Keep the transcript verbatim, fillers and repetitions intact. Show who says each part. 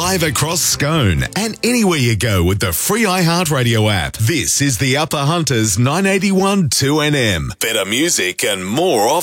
Speaker 1: live across Scone and anywhere you go with the free iHeartRadio app. This is the Upper Hunters nine eighty-one two N M. Better music and more off